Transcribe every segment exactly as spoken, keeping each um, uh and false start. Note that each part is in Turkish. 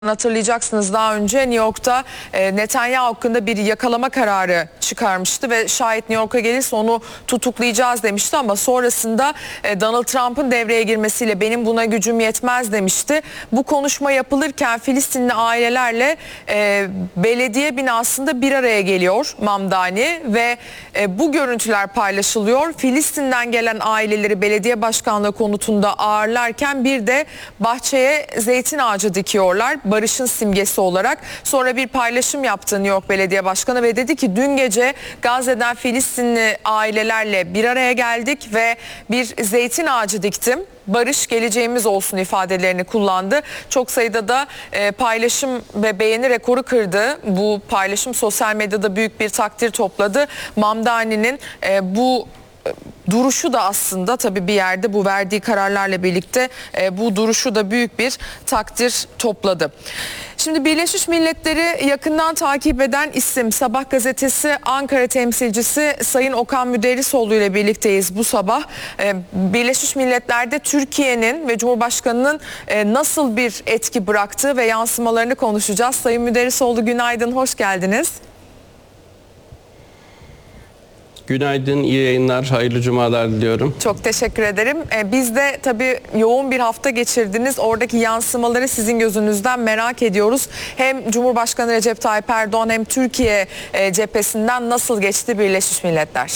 Hatırlayacaksınız, daha önce New York'ta e, Netanyahu hakkında bir yakalama kararı çıkarmıştı ve şayet New York'a gelirse onu tutuklayacağız demişti, ama sonrasında e, Donald Trump'ın devreye girmesiyle benim buna gücüm yetmez demişti. Bu konuşma yapılırken Filistinli ailelerle e, belediye binasında bir araya geliyor Mamdani ve e, bu görüntüler paylaşılıyor. Filistin'den gelen aileleri belediye başkanlığı konutunda ağırlarken bir de bahçeye zeytin ağacı dikiyorlar, barışın simgesi olarak. Sonra bir paylaşım yaptı New York Belediye Başkanı ve dedi ki dün gece Gazze'den Filistinli ailelerle bir araya geldik ve bir zeytin ağacı diktim. Barış geleceğimiz olsun ifadelerini kullandı. Çok sayıda da e, paylaşım ve beğeni rekoru kırdı. Bu paylaşım sosyal medyada büyük bir takdir topladı. Mamdani'nin e, bu duruşu da aslında tabii bir yerde bu verdiği kararlarla birlikte e, bu duruşu da büyük bir takdir topladı. Şimdi Birleşmiş Milletleri yakından takip eden isim, Sabah gazetesi Ankara temsilcisi Sayın Okan Müderrisoğlu ile birlikteyiz bu sabah. E, Birleşmiş Milletler'de Türkiye'nin ve Cumhurbaşkanı'nın e, nasıl bir etki bıraktığı ve yansımalarını konuşacağız. Sayın Müderrisoğlu, günaydın, hoş geldiniz. Günaydın, iyi yayınlar, hayırlı cumalar diliyorum. Çok teşekkür ederim. Ee, biz de tabii yoğun bir hafta geçirdiniz. Oradaki yansımaları sizin gözünüzden merak ediyoruz. Hem Cumhurbaşkanı Recep Tayyip Erdoğan hem Türkiye e, cephesinden nasıl geçti Birleşmiş Milletler?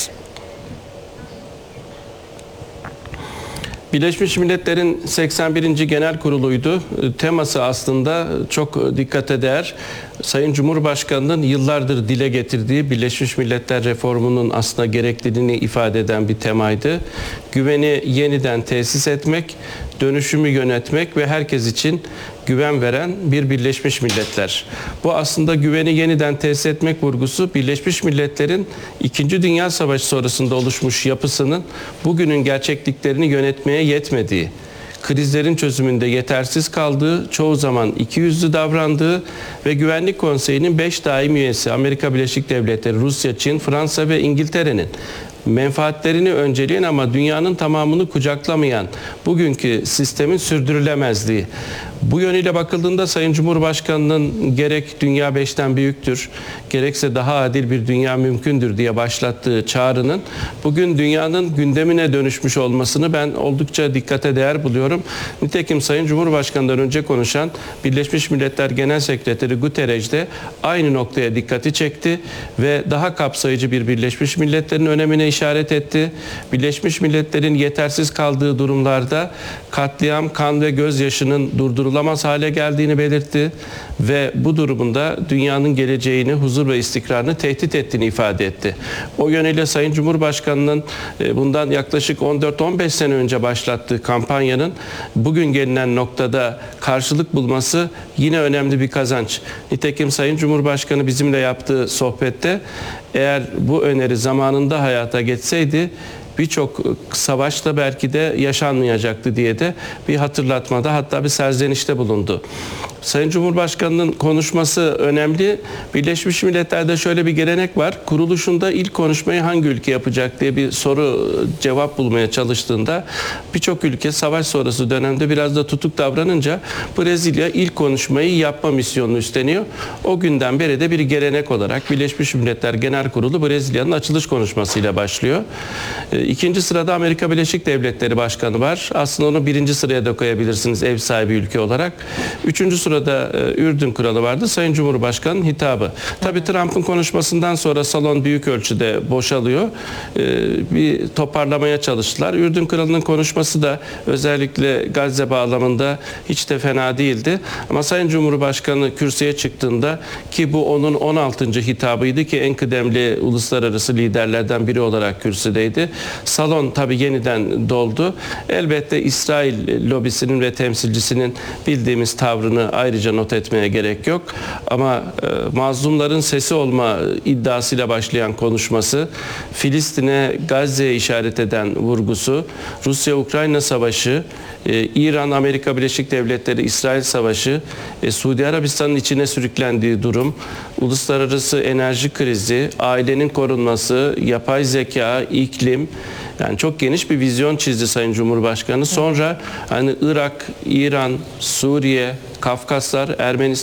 Birleşmiş Milletler'in seksen birinci Genel Kurulu'ydu. Teması aslında çok dikkate değer. Sayın Cumhurbaşkanı'nın yıllardır dile getirdiği Birleşmiş Milletler reformunun aslında gerekliliğini ifade eden bir temaydı. Güveni yeniden tesis etmek, dönüşümü yönetmek ve herkes için güven veren bir Birleşmiş Milletler. Bu aslında güveni yeniden tesis etmek vurgusu Birleşmiş Milletler'in İkinci Dünya Savaşı sonrasında oluşmuş yapısının bugünün gerçekliklerini yönetmeye yetmediği, krizlerin çözümünde yetersiz kaldığı, çoğu zaman ikiyüzlü davrandığı ve Güvenlik Konseyi'nin beş daimi üyesi Amerika Birleşik Devletleri, Rusya, Çin, Fransa ve İngiltere'nin menfaatlerini önceleyen ama dünyanın tamamını kucaklamayan bugünkü sistemin sürdürülemezliği. Bu yönüyle bakıldığında Sayın Cumhurbaşkanı'nın gerek dünya beşten büyüktür, gerekse daha adil bir dünya mümkündür diye başlattığı çağrının bugün dünyanın gündemine dönüşmüş olmasını ben oldukça dikkate değer buluyorum. Nitekim Sayın Cumhurbaşkanı'ndan önce konuşan Birleşmiş Milletler Genel Sekreteri Guterres de aynı noktaya dikkati çekti ve daha kapsayıcı bir Birleşmiş Milletler'in önemine işaret etti. Birleşmiş Milletler'in yetersiz kaldığı durumlarda katliam, kan ve gözyaşının durdurulamaz hale geldiğini belirtti ve bu durumunda dünyanın geleceğini, huzur ve istikrarını tehdit ettiğini ifade etti. O yönüyle Sayın Cumhurbaşkanı'nın bundan yaklaşık on dört on beş sene önce başlattığı kampanyanın bugün gelinen noktada karşılık bulması yine önemli bir kazanç. Nitekim Sayın Cumhurbaşkanı bizimle yaptığı sohbette eğer bu öneri zamanında hayata geçseydi birçok savaşta belki de yaşanmayacaktı diye de bir hatırlatmada, hatta bir serzenişte bulundu. Sayın Cumhurbaşkanı'nın konuşması önemli. Birleşmiş Milletler'de şöyle bir gelenek var. Kuruluşunda ilk konuşmayı hangi ülke yapacak diye bir soru cevap bulmaya çalıştığında birçok ülke savaş sonrası dönemde biraz da tutuk davranınca Brezilya ilk konuşmayı yapma misyonunu üstleniyor. O günden beri de bir gelenek olarak Birleşmiş Milletler Genel Kurulu Brezilya'nın açılış konuşmasıyla başlıyor. İkinci sırada Amerika Birleşik Devletleri Başkanı var. Aslında onu birinci sıraya da koyabilirsiniz ev sahibi ülke olarak. Üçüncü sırada Ürdün Kralı vardı. Sayın Cumhurbaşkanı'nın hitabı. Tabii Trump'ın konuşmasından sonra salon büyük ölçüde boşalıyor. Bir toparlamaya çalıştılar. Ürdün Kralı'nın konuşması da özellikle Gazze bağlamında hiç de fena değildi. Ama Sayın Cumhurbaşkanı kürsüye çıktığında, ki bu onun on altıncı hitabıydı ki en kıdemli uluslararası liderlerden biri olarak kürsüdeydi. Salon tabii yeniden doldu. Elbette İsrail lobisinin ve temsilcisinin bildiğimiz tavrını ayrıca not etmeye gerek yok. Ama e, mazlumların sesi olma iddiasıyla başlayan konuşması, Filistin'e, Gazze'ye işaret eden vurgusu, Rusya-Ukrayna savaşı, e, İran-Amerika Birleşik Devletleri İsrail savaşı, e, Suudi Arabistan'ın içine sürüklendiği durum, uluslararası enerji krizi, ailenin korunması, yapay zeka, iklim, Yani çok geniş bir vizyon çizdi Sayın Cumhurbaşkanı. Sonra hani Irak, İran, Suriye, Kafkaslar, Ermenistan